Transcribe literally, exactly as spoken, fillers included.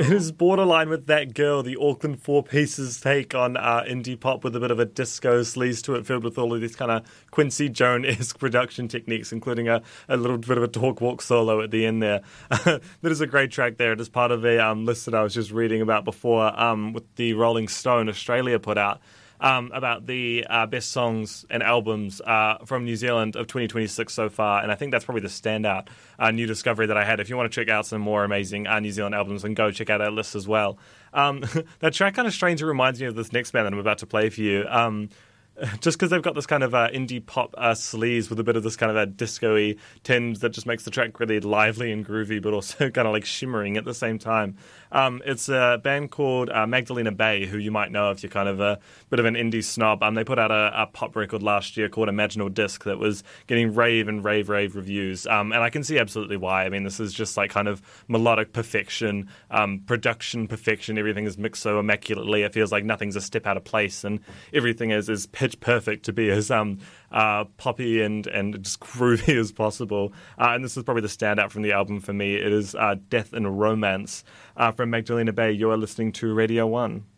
It is borderline with That Girl, the Auckland Four Pieces take on uh, indie pop with a bit of a disco sleaze to it, filled with all of these kind of Quincy Jones-esque production techniques, including a, a little bit of a talk walk solo at the end there. That is a great track there. It is part of a um, list that I was just reading about before um, with the Rolling Stone Australia put out. Um, about the uh, best songs and albums uh, from New Zealand of twenty twenty-six so far, and I think that's probably the standout uh, new discovery that I had. If you want to check out some more amazing uh, New Zealand albums, then go check out that list as well. Um, that track kind of strangely reminds me of this next band that I'm about to play for you. Um, just because they've got this kind of uh, indie pop uh, sleaze with a bit of this kind of a disco-y tinge that just makes the track really lively and groovy, but also kind of like shimmering at the same time. Um, it's a band called uh, Magdalena Bay, who you might know if you're kind of a bit of an indie snob. Um, they put out a, a pop record last year called Imaginal Disc that was getting rave and rave, rave reviews. Um, and I can see absolutely why. I mean, this is just like kind of melodic perfection, um, production perfection. Everything is mixed so immaculately. It feels like nothing's a step out of place, and everything is, is pitch perfect to be as um, uh, poppy and, and just groovy as possible. Uh, and this is probably the standout from the album for me. It is uh, Death and Romance uh, from Magdalena Bay. You are listening to Radio one.